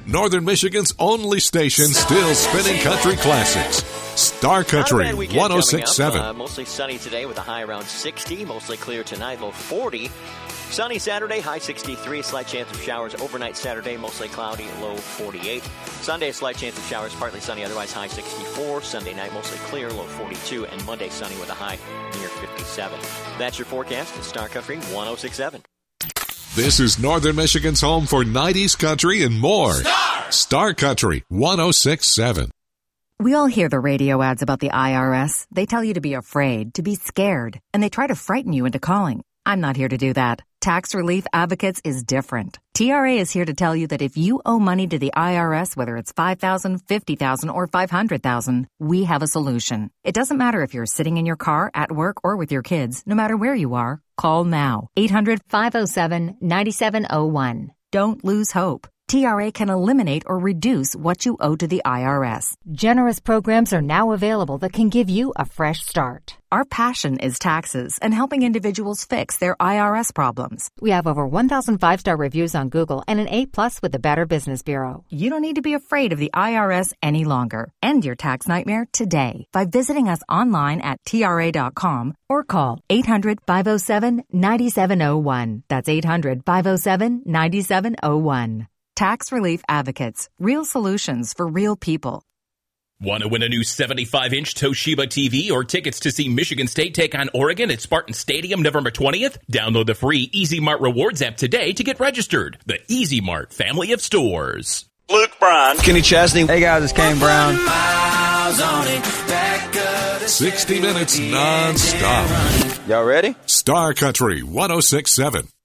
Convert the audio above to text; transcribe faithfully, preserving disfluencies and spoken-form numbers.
Northern Michigan's only station still spinning country classics. Star Country one oh six point seven. Uh, mostly sunny today with a high around sixty. Mostly clear tonight, low forty. Sunny Saturday, high sixty-three. Slight chance of showers overnight Saturday, mostly cloudy, low forty-eight. Sunday, slight chance of showers, partly sunny, otherwise high sixty-four. Sunday night, mostly clear, low forty-two. And Monday, sunny with a high near fifty-seven. That's your forecast at Star Country one oh six point seven. This is Northern Michigan's home for nineties country and more. Star! Star Country one oh six point seven. We all hear the radio ads about the I R S. They tell you to be afraid, to be scared, and they try to frighten you into calling. I'm not here to do that. Tax Relief Advocates is different. T R A is here to tell you that if you owe money to the I R S, whether it's five thousand dollars, fifty thousand dollars, or five hundred thousand dollars, we have a solution. It doesn't matter if you're sitting in your car, at work, or with your kids. No matter where you are, call now. eight hundred, five oh seven, nine seven oh one. Don't lose hope. T R A can eliminate or reduce what you owe to the I R S. Generous programs are now available that can give you a fresh start. Our passion is taxes and helping individuals fix their I R S problems. We have over one thousand five-star reviews on Google and an A plus with the Better Business Bureau. You don't need to be afraid of the I R S any longer. End your tax nightmare today by visiting us online at T R A dot com or call eight hundred, five oh seven, nine seven oh one. That's eight hundred, five oh seven, nine seven oh one. Tax Relief Advocates. Real solutions for real people. Want to win a new seventy-five inch Toshiba T V or tickets to see Michigan State take on Oregon at Spartan Stadium November twentieth? Download the free Easy Mart Rewards app today to get registered. The Easy Mart family of stores. Luke Bryan. Kenny Chesney. Hey guys, it's Kane Brown. sixty minutes non-stop. Y'all ready? Star Country one oh six point seven.